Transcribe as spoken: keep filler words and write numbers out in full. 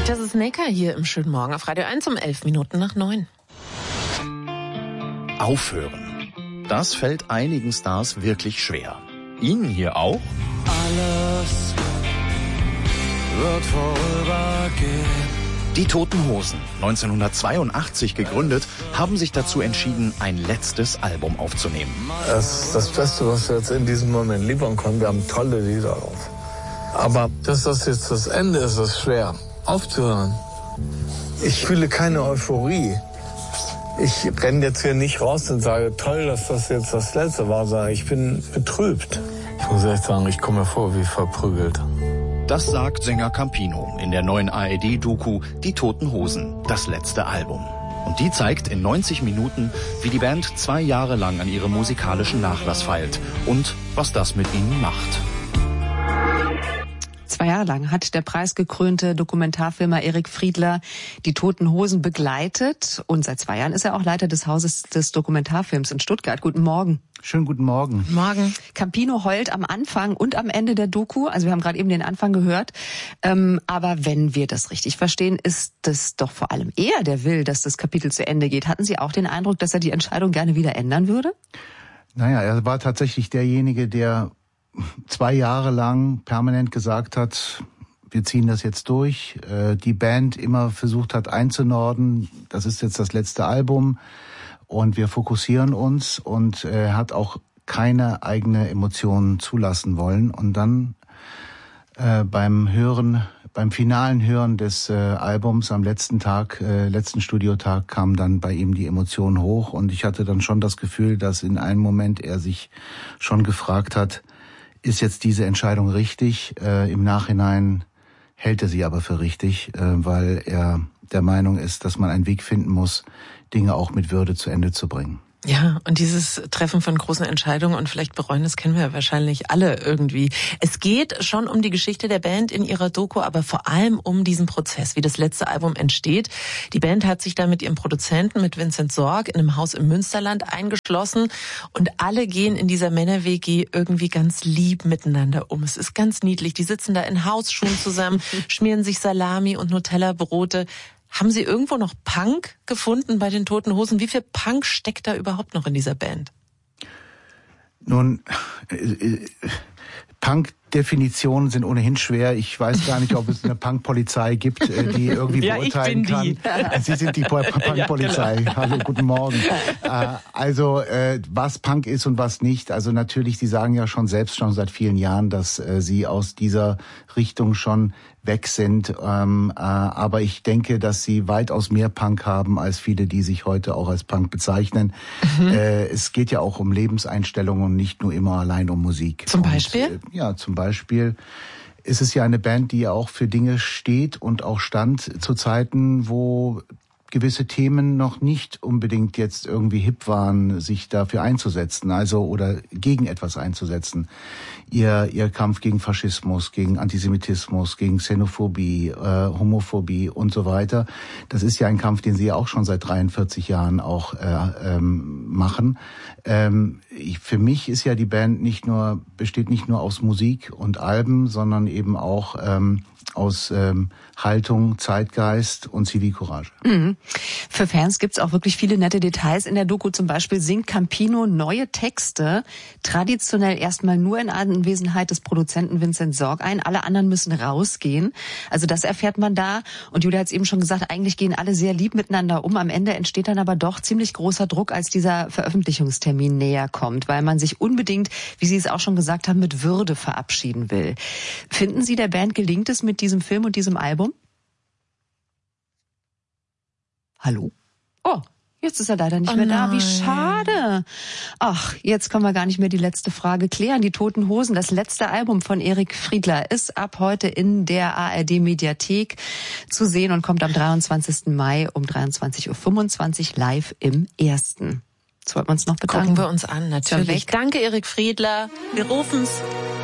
Das ist Necker hier im schönen Morgen auf Radio eins um elf Minuten nach neun. Aufhören. Das fällt einigen Stars wirklich schwer. Ihnen hier auch? Alles wird vorübergehen. Die Toten Hosen, neunzehnhundertzweiundachtzig gegründet, haben sich dazu entschieden, ein letztes Album aufzunehmen. Das ist das Beste, was wir jetzt in diesem Moment liefern können. Wir haben tolle Lieder drauf. Aber dass das jetzt das Ende ist, ist schwer. Aufzuhören. Ich fühle keine Euphorie. Ich renne jetzt hier nicht raus und sage, toll, dass das jetzt das Letzte war, sondern ich bin betrübt. Ich muss echt sagen, ich komme mir vor wie verprügelt. Das sagt Sänger Campino in der neuen A R D-Doku Die Toten Hosen, das letzte Album. Und die zeigt in neunzig Minuten, wie die Band zwei Jahre lang an ihrem musikalischen Nachlass feilt und was das mit ihnen macht. Zwei Jahre lang hat der preisgekrönte Dokumentarfilmer Erik Friedler die Toten Hosen begleitet. Und seit zwei Jahren ist er auch Leiter des Hauses des Dokumentarfilms in Stuttgart. Guten Morgen. Schönen guten Morgen. Morgen. Campino heult am Anfang und am Ende der Doku. Also wir haben gerade eben den Anfang gehört. Ähm, aber wenn wir das richtig verstehen, ist das doch vor allem er, der will, dass das Kapitel zu Ende geht. Hatten Sie auch den Eindruck, dass er die Entscheidung gerne wieder ändern würde? Naja, er war tatsächlich derjenige, der zwei Jahre lang permanent gesagt hat, wir ziehen das jetzt durch. Die Band immer versucht hat einzunorden, das ist jetzt das letzte Album und wir fokussieren uns, und er hat auch keine eigene Emotionen zulassen wollen. Und dann äh, beim Hören, beim finalen Hören des äh, Albums am letzten Tag, äh, letzten Studiotag, kam dann bei ihm die Emotion hoch, und ich hatte dann schon das Gefühl, dass in einem Moment er sich schon gefragt hat, ist jetzt diese Entscheidung richtig? Äh, im Nachhinein hält er sie aber für richtig, äh, weil er der Meinung ist, dass man einen Weg finden muss, Dinge auch mit Würde zu Ende zu bringen. Ja, und dieses Treffen von großen Entscheidungen und vielleicht bereuen, das kennen wir wahrscheinlich alle irgendwie. Es geht schon um die Geschichte der Band in ihrer Doku, aber vor allem um diesen Prozess, wie das letzte Album entsteht. Die Band hat sich da mit ihrem Produzenten, mit Vincent Sorg, in einem Haus im Münsterland eingeschlossen, und alle gehen in dieser Männer-W G irgendwie ganz lieb miteinander um. Es ist ganz niedlich. Die sitzen da in Hausschuhen zusammen, schmieren sich Salami und Nutella-Brote. Haben Sie irgendwo noch Punk gefunden bei den Toten Hosen? Wie viel Punk steckt da überhaupt noch in dieser Band? Nun, äh, Punk-Definitionen sind ohnehin schwer. Ich weiß gar nicht, ob es eine Punk-Polizei gibt, die irgendwie ja, beurteilen ich bin kann. Die. Sie sind die Punk-Polizei. Ja, genau. Hallo, guten Morgen. Also, was Punk ist und was nicht. Also natürlich, Sie sagen ja schon selbst schon seit vielen Jahren, dass Sie aus dieser Richtung schon weg sind. Ähm, äh, aber ich denke, dass sie weitaus mehr Punk haben als viele, die sich heute auch als Punk bezeichnen. Mhm. Äh, es geht ja auch um Lebenseinstellungen und nicht nur immer allein um Musik. Zum und, Beispiel? Äh, ja, zum Beispiel ist es ja eine Band, die auch für Dinge steht und auch stand zu Zeiten, wo gewisse Themen noch nicht unbedingt jetzt irgendwie hip waren, sich dafür einzusetzen, also oder gegen etwas einzusetzen. Ihr ihr Kampf gegen Faschismus, gegen Antisemitismus, gegen Xenophobie, äh, Homophobie und so weiter. Das ist ja ein Kampf, den Sie ja auch schon seit dreiundvierzig Jahren auch äh, ähm, machen. Ähm, ich, für mich ist ja die Band nicht nur besteht nicht nur aus Musik und Alben, sondern eben auch ähm, aus ähm, Haltung, Zeitgeist und Zivilcourage. Mhm. Für Fans gibt's auch wirklich viele nette Details in der Doku. Zum Beispiel singt Campino neue Texte, traditionell erstmal nur in Anwesenheit des Produzenten Vincent Sorg ein. Alle anderen müssen rausgehen. Also das erfährt man da. Und Julia hat es eben schon gesagt, eigentlich gehen alle sehr lieb miteinander um. Am Ende entsteht dann aber doch ziemlich großer Druck, als dieser Veröffentlichungstermin näher kommt, weil man sich unbedingt, wie Sie es auch schon gesagt haben, mit Würde verabschieden will. Finden Sie, der Band gelingt es mit diesem Film und diesem Album? Hallo? Oh, jetzt ist er leider nicht oh mehr nein. da. Wie schade. Ach, jetzt können wir gar nicht mehr die letzte Frage klären. Die Toten Hosen, das letzte Album von Erik Friedler, ist ab heute in der A R D-Mediathek zu sehen und kommt am dreiundzwanzigsten Mai um dreiundzwanzig Uhr fünfundzwanzig live im Ersten. Jetzt wollten wir uns noch bedanken. Gucken wir uns an, natürlich. Danke, Erik Friedler. Wir rufen's.